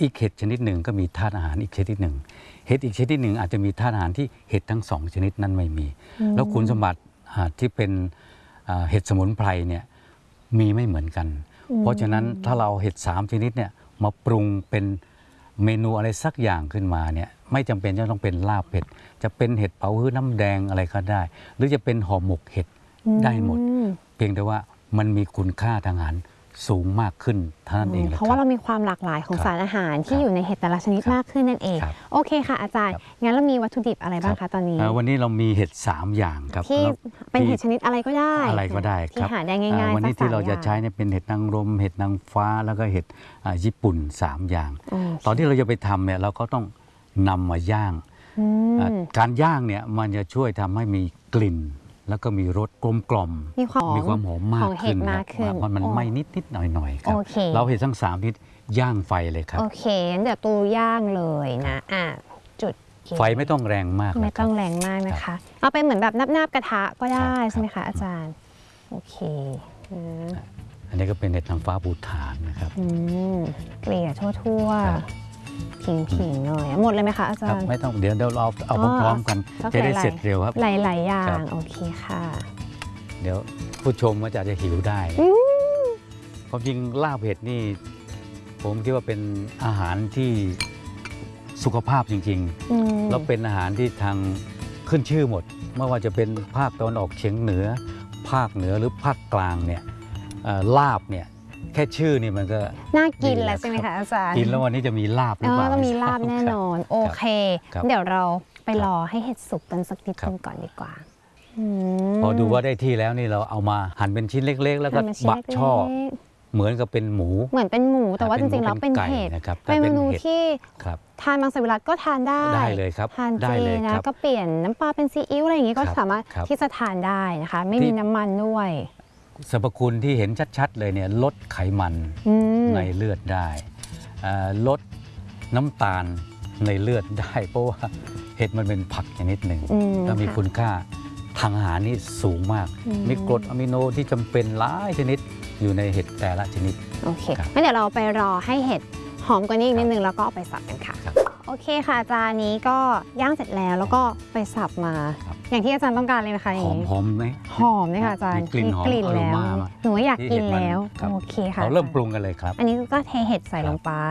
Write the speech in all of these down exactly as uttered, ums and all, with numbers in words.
อีกเห็ดชนิดหนึ่งก็มีธาตุอาหารอีกชนิดหนึ่งเห็ดอีกชนิดหนึ่งอาจจะมีธาตุอาหารที่เห็ดทั้งสองชนิดนั้นไม่มี แล้วคุณสมบัติที่เป็นเห็ดสมุนไพรเนี่ยมีไม่เหมือนกันเพราะฉะนั้นถ้าเราเห็ดสามชนิดเนี่ยมาปรุงเป็นเมนูอะไรสักอย่างขึ้นมาเนี่ยไม่จำเป็นจะต้องเป็นลาบเห็ดจะเป็นเห็ดเป๋าฮื้อน้ำแดงอะไรก็ได้หรือจะเป็นห่อหมกเห็ดได้หมดเพียงแต่ว่ามันมีคุณค่าทางอาหารสูงมากขึ้นเท่านั้นเองเพราะว่าเรามีความหลากหลายของสารอาหารที่อยู่ในเห็ดแต่ละชนิดมากขึ้นนั่นเองโอเคค่ะอาจารย์งั้นเรามีวัตถุดิบอะไรบ้างคะตอนนี้วันนี้เรามีเห็ดสามอย่างครับที่เป็นเห็ดชนิดอะไรก็ได้อะไรก็ได้ที่หาได้ง่ายๆวันนี้ที่เราจะใช้เนี่ยเป็นเห็ดนางรมเห็ดนางฟ้าแล้วก็เห็ดญี่ปุ่นสามอย่างตอนที่เราจะไปทำเนี่ยเราก็ต้องนำมาย่างการย่างเนี่ยมันจะช่วยทำให้มีกลิ่นแล้วก็มีรสกลมกล่อมมีความหอมมากขึ้นเพราะมันไม่นิดนิดหน่อยหน่อยครับเราเห็ดทั้งสามที่ย่างไฟเลยครับโอเคเดี๋ยวตูย่างเลยนะอ่ะจุดไฟไม่ต้องแรงมากไม่ต้องแรงมากนะคะเอาเป็นเหมือนแบบนาบๆกระทะก็ได้ใช่ไหมคะอาจารย์โอเคอันนี้ก็เป็นเห็ดนางฟ้าภูฐานนะครับเกลี่ยทั่วๆผิงๆหน่อยหมดเลยไหมคะอาจารย์ไม่ต้องเดี๋ยวเราเอาพร้อมๆกันจะได้เสร็จเร็วครับหลายๆอย่างโอเคค่ะเดี๋ยวผู้ชมก็จะจะหิวได้ความจริงลาบเห็ดนี่ผมคิดว่าเป็นอาหารที่สุขภาพจริงๆแล้วเป็นอาหารที่ทางขึ้นชื่อหมดไม่ว่าจะเป็นภาคตะวันออกเฉียงเหนือภาคเหนือหรือภาคกลางเนี่ยลาบเนี่ยแค่ชื่อนี่มันก็น่ากินแล้วใช่ไหมคะอาจารย์กินแล้ววันนี้จะมีลาบหรือเปล่าต้องมีลาบแน่นอนโอเคเดี๋ยวเราไปรอให้เห็ดสุกกันสักนิดนึงก่อนดีกว่าพอดูว่าได้ที่แล้วนี่เราเอามาหั่นเป็นชิ้นเล็กๆแล้วก็บักช่อเหมือนกับเป็นหมูเหมือนเป็นหมูแต่ว่าจริงๆแล้วเป็นเห็ดเป็นเมนูที่ทานมังสวิรัติก็ทานได้ได้เลยครับทานเจนะก็เปลี่ยนน้ำปลาเป็นซีอิ๊วอะไรอย่างนี้ก็สามารถที่จะทานได้นะคะไม่มีน้ำมันด้วยสรรพคุณที่เห็นชัดๆเลยเนี่ยลดไขมันในเลือดได้ลดน้ำตาลในเลือดได้เพราะว่าเห็ดมันเป็นผักชนิดหนึ่งแล้วมีคุณค่าทางอาหารนี่สูงมากมีกรดอะมิโนที่จำเป็นหลายชนิดอยู่ในเห็ดแต่ละชนิดโอเคงั้นเดี๋ยวเราไปรอให้เห็ดหอมกว่านี้อีกนิดนึงแล้วก็เอาไปสับกันค่ะโอเคค่ะจานนี้ก็ย่างเสร็จแล้วแล้วก็ไปสับมาอย่างที่อาจารย์ต้องการเลยนะคะหอมหอมไหมหอมเลยค่ะอาจารย์กลิ่นหอมแล้วหนูอยากกินแล้วโอเคค่ะเราเริ่มปรุงกันเลยครับอันนี้ก็เทเห็ดใส่ลงไป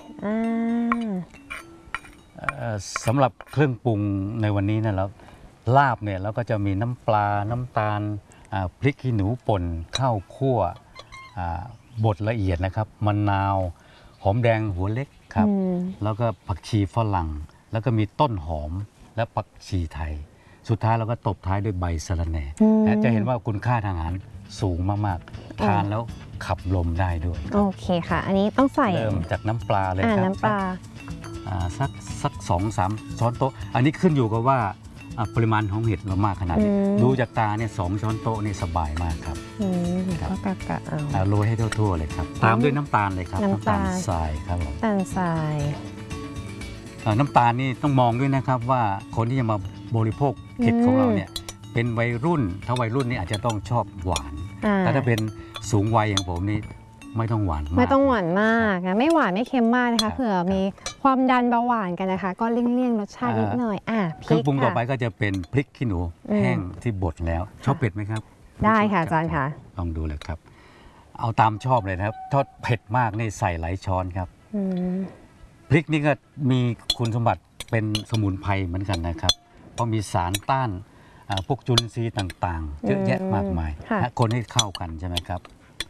สำหรับเครื่องปรุงในวันนี้นะแล้วลาบเนี่ยเราก็จะมีน้ำปลาน้ำตาลพริกขี้หนูป่นข้าวคั่วบดละเอียดนะครับมะนาวหอมแดงหัวเล็กครับแล้วก็ผักชีฝรั่งแล้วก็มีต้นหอมและผักชีไทยสุดท้ายเราก็ตบท้ายด้วยใบสะระแหน่จะเห็นว่าคุณค่าทางอาหารสูงมากๆทานแล้วขับลมได้ด้วยโอเคค่ะอันนี้ต้องใส่เริ่มจากน้ำปลาเลยครับน้ำปลาสักสักสองสามช้อนโต๊ะอันนี้ขึ้นอยู่กับว่าปริมาณของเห็ดเรามากขนาดนี้ดูจากตาเนี่ยสองช้อนโต๊ะนี่สบายมากครับก็กะกะเอาโรยให้ทั่วๆเลยครับตามด้วยน้ำตาลเลยครับน้ำตาลทรายครับผมน้ำตาลทรายน้ำตาลนี่ต้องมองด้วยนะครับว่าคนที่จะมาบริโภคเห็ดของเราเนี่ยเป็นวัยรุ่นถ้าวัยรุ่นนี่อาจจะต้องชอบหวานแต่ถ้าเป็นสูงวัยอย่างผมนี่ไม่ต้องหวานมากไม่ต้องหวานมากนะไม่หวานไม่เค็มมากนะคะเผื่อมีความดันเบาหวานกันนะคะก็เลี่ยงๆรสชาตินิดหน่อยอ่ะเครื่องปรุงต่อไปก็จะเป็นพริกขี้หนูแห้งที่บดแล้วชอบเผ็ดไหมครับได้ค่ะอาจารย์ค่ะลองดูเลยครับเอาตามชอบเลยนะครับถ้าเผ็ดมากนี่ใส่หลายช้อนครับพริกนี่ก็มีคุณสมบัติเป็นสมุนไพรเหมือนกันนะครับเพราะมีสารต้านพวกจุลินทรีย์ต่างๆเยอะแยะมากมายคนให้เข้ากันใช่ไหมครับ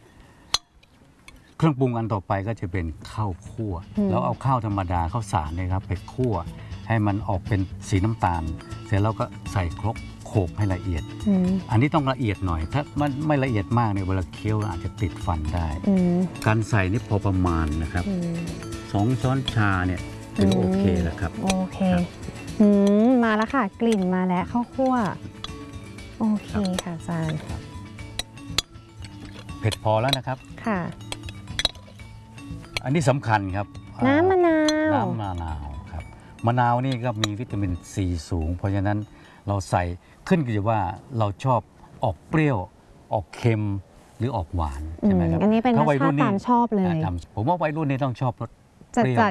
เครื่องปรุงอันต่อไปก็จะเป็นข้าวคั่วแล้วเอาข้าวธรรมดาข้าวสารเนี่ยครับไปคั่วให้มันออกเป็นสีน้ำตาลเสร็จแล้วก็ใส่ครกโขลกให้ละเอียดอันนี้ต้องละเอียดหน่อยถ้ามันไม่ละเอียดมากเนี่ยเวลาเคี้ยวอาจจะติดฟันได้การใส่นี่พอประมาณนะครับสองช้อนชาเนี่ยถือโอเคแล้วครับโอเคมาแล้วค่ะกลิ่นมาแล้วข้าวคั่วโอเคค่ะอาจารย์เผ็ดพอแล้วนะครับค่ะอันนี้สำคัญครับน้ำมะนาวน้ำมะนาวครับมะนาวนี่ก็มีวิตามินซีสูงเพราะฉะนั้นเราใส่ขึ้นกับว่าเราชอบออกเปรี้ยวออกเค็มหรือออกหวานใช่ไหมครับอันนี้เป็นรสชาติตามชอบเลยผมว่าวัยรุ่นนี่ต้องชอบรสเปรี้ยว